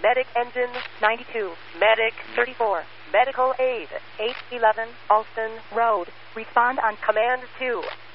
Medic Engine 92. Medic 34. Medical Aid 811 Alston Road. Respond on Command 2.